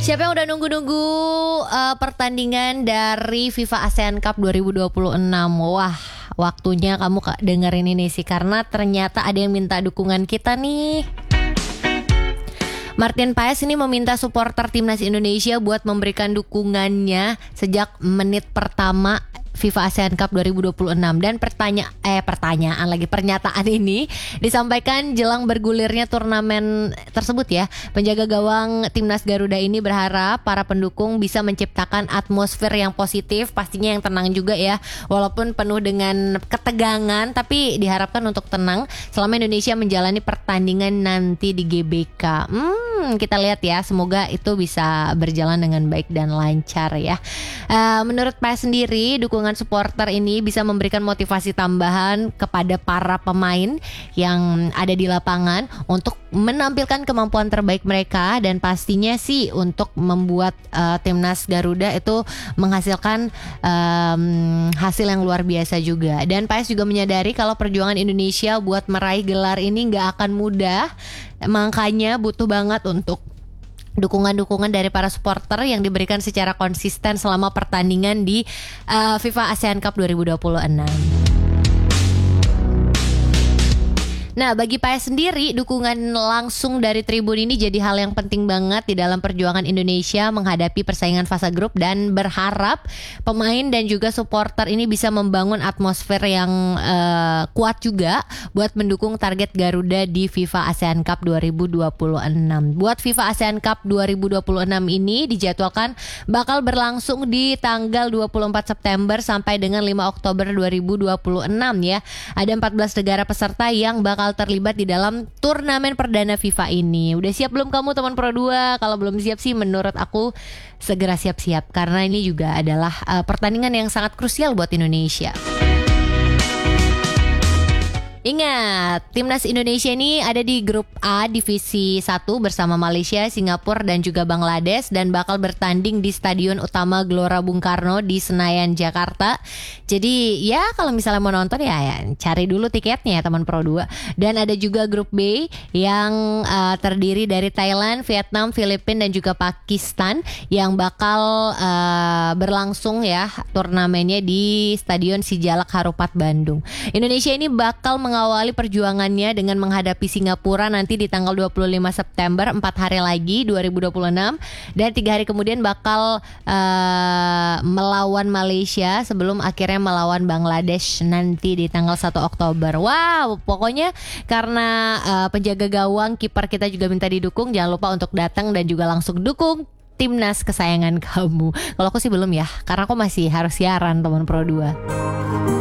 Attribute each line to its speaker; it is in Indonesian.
Speaker 1: Siapa yang udah nunggu-nunggu pertandingan dari FIFA ASEAN Cup 2026? Wah, waktunya kamu dengerin ini sih, karena ternyata ada yang minta dukungan kita nih. Martin Paes ini meminta supporter timnas Indonesia buat memberikan dukungannya sejak menit pertama FIFA ASEAN Cup 2026, dan pernyataan ini disampaikan jelang bergulirnya turnamen tersebut ya. Penjaga gawang timnas Garuda ini berharap para pendukung bisa menciptakan atmosfer yang positif, pastinya yang tenang juga ya, walaupun penuh dengan ketegangan, tapi diharapkan untuk tenang selama Indonesia menjalani pertandingan nanti di GBK. Kita lihat ya, semoga itu bisa berjalan dengan baik dan lancar ya. Menurut Paes sendiri, dukungan supporter ini bisa memberikan motivasi tambahan kepada para pemain yang ada di lapangan untuk menampilkan kemampuan terbaik mereka, dan pastinya sih untuk membuat timnas Garuda itu menghasilkan hasil yang luar biasa juga. Dan Paes juga menyadari kalau perjuangan Indonesia buat meraih gelar ini gak akan mudah, makanya butuh banget untuk dukungan-dukungan dari para supporter yang diberikan secara konsisten selama pertandingan di FIFA ASEAN Cup 2026. Nah, bagi Paes sendiri, dukungan langsung dari tribun ini jadi hal yang penting banget di dalam perjuangan Indonesia menghadapi persaingan fase grup, dan berharap pemain dan juga supporter ini bisa membangun atmosfer yang kuat juga buat mendukung target Garuda di FIFA ASEAN Cup 2026. Buat FIFA ASEAN Cup 2026 ini dijadwalkan bakal berlangsung di tanggal 24 September sampai dengan 5 Oktober 2026 ya. Ada 14 negara peserta yang bakal terlibat di dalam turnamen perdana FIFA ini. Udah siap belum kamu teman Pro 2? Kalau belum siap sih menurut aku segera siap-siap, karena ini juga adalah pertandingan yang sangat krusial buat Indonesia. Ingat, timnas Indonesia ini ada di grup A divisi 1 bersama Malaysia, Singapura dan juga Bangladesh, dan bakal bertanding di Stadion Utama Gelora Bung Karno di Senayan, Jakarta. Jadi ya kalau misalnya mau nonton ya cari dulu tiketnya ya teman Pro 2. Dan ada juga grup B yang terdiri dari Thailand, Vietnam, Filipina dan juga Pakistan, yang bakal berlangsung ya turnamennya di Stadion Sijalak Harupat, Bandung. Indonesia ini bakal mengawali perjuangannya dengan menghadapi Singapura nanti di tanggal 25 September, 4 hari lagi 2026, dan 3 hari kemudian bakal melawan Malaysia sebelum akhirnya melawan Bangladesh nanti di tanggal 1 Oktober. Wow, pokoknya karena penjaga gawang kiper kita juga minta didukung, jangan lupa untuk datang dan juga langsung dukung timnas kesayangan kamu. Kalau aku sih belum ya, karena aku masih harus siaran teman Pro 2.